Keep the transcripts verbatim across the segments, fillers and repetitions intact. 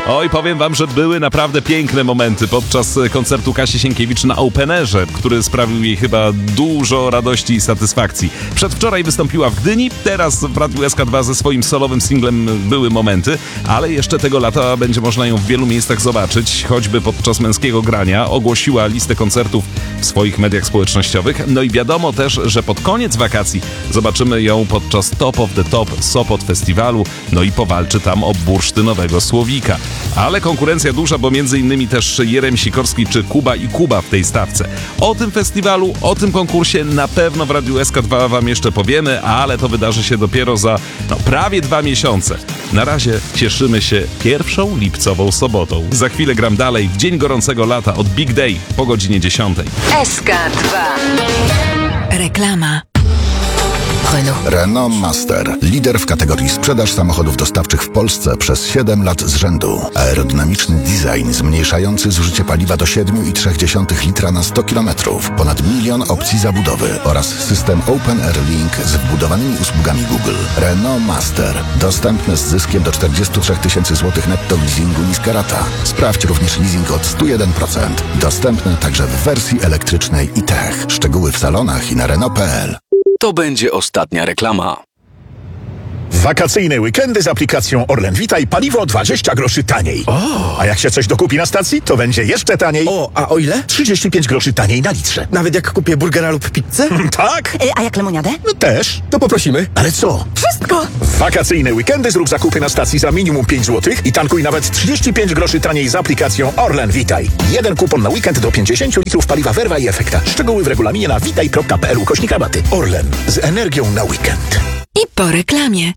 Oj, powiem wam, że były naprawdę piękne momenty podczas koncertu Kasi Sienkiewicz na Openerze, który sprawił jej chyba dużo radości i satysfakcji. Przedwczoraj wystąpiła w Gdyni, teraz w Radiu S K dwa ze swoim solowym singlem Były momenty, ale jeszcze tego lata będzie można ją w wielu miejscach zobaczyć, choćby podczas męskiego grania. Ogłosiła listę koncertów w swoich mediach społecznościowych. No i wiadomo też, że pod koniec wakacji zobaczymy ją podczas Top of the Top Sopot Festiwalu, no i powalczy tam o bursztynowego Słowika. Ale konkurencja duża, bo między innymi też Jerem Sikorski czy Kuba i Kuba w tej stawce. O tym festiwalu, o tym konkursie na pewno w Radiu S K dwa wam jeszcze powiemy, ale to wydarzy się dopiero za no, prawie dwa miesiące. Na razie cieszymy się pierwszą lipcową sobotą. Za chwilę gram dalej w Dzień Gorącego Lata od Big Day po godzinie dziesiątej. S K dwa. Reklama. Renault. Renault Master. Lider w kategorii sprzedaż samochodów dostawczych w Polsce przez siedem lat z rzędu. Aerodynamiczny design zmniejszający zużycie paliwa do siedem przecinek trzy litra na sto kilometrów. Ponad milion opcji zabudowy oraz system Open Air Link z wbudowanymi usługami Google. Renault Master. Dostępny z zyskiem do czterdzieści trzy tysięcy złotych netto leasingu niska rata. Sprawdź również leasing od sto jeden procent. Dostępny także w wersji elektrycznej i tech. Szczegóły w salonach i na Renault kropka p l. To będzie ostatnia reklama. Wakacyjne weekendy z aplikacją Orlen Witaj paliwo dwadzieścia groszy taniej. O! A jak się coś dokupi na stacji, to będzie jeszcze taniej. O, a o ile? trzydzieści pięć groszy taniej na litrze. Nawet jak kupię burgera lub pizzę? Tak? A jak lemoniadę? No też. To poprosimy. Ale co? Wszystko! W wakacyjne weekendy zrób zakupy na stacji za minimum pięć złotych i tankuj nawet trzydzieści pięć groszy taniej z aplikacją Orlen Witaj. Jeden kupon na weekend do pięćdziesiąt litrów paliwa Werwa i Efekta. Szczegóły w regulaminie na witaj kropka p l ukośnik rabaty. Orlen. Z energią na weekend. I po reklamie.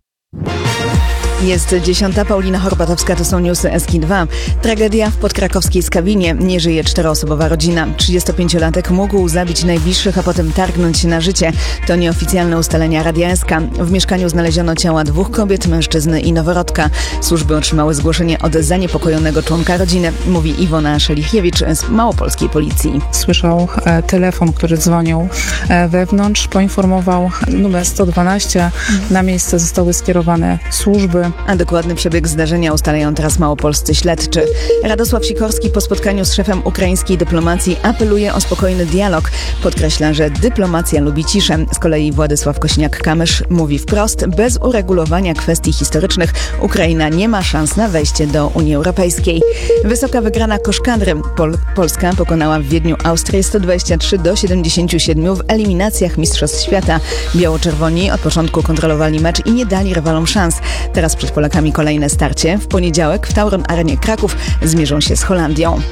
Jest dziesiąta. Paulina Horbatowska, to są newsy S K dwa. Tragedia w podkrakowskiej Skawinie. Nie żyje czteroosobowa rodzina. trzydziestopięciolatek mógł zabić najbliższych, a potem targnąć się na życie. To nieoficjalne ustalenia Radia S K. W mieszkaniu znaleziono ciała dwóch kobiet, mężczyzny i noworodka. Służby otrzymały zgłoszenie od zaniepokojonego członka rodziny, mówi Iwona Szelichiewicz z małopolskiej policji. Słyszał e, telefon, który dzwonił e, wewnątrz, poinformował numer sto dwanaście. Na miejsce zostały skierowane służby. A dokładny przebieg zdarzenia ustalają teraz małopolscy śledczy. Radosław Sikorski po spotkaniu z szefem ukraińskiej dyplomacji apeluje o spokojny dialog. Podkreśla, że dyplomacja lubi ciszę. Z kolei Władysław Kośniak-Kamysz mówi wprost, bez uregulowania kwestii historycznych Ukraina nie ma szans na wejście do Unii Europejskiej. Wysoka wygrana koszkadry. Pol- Polska pokonała w Wiedniu Austrię sto dwadzieścia trzy do siedemdziesięciu siedmiu w eliminacjach Mistrzostw Świata. Biało-czerwoni od początku kontrolowali mecz i nie dali rywalom szans. Teraz przed Polakami kolejne starcie. W poniedziałek w Tauron Arenie Kraków zmierzą się z Holandią.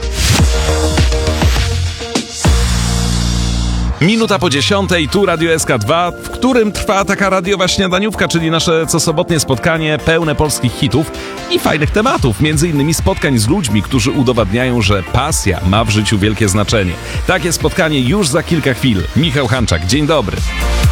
Minuta po dziesiątej, tu Radio S K dwa, w którym trwa taka radiowa śniadaniówka, czyli nasze cosobotnie spotkanie pełne polskich hitów i fajnych tematów, między innymi spotkań z ludźmi, którzy udowadniają, że pasja ma w życiu wielkie znaczenie. Takie spotkanie już za kilka chwil. Michał Hanczak, dzień dobry.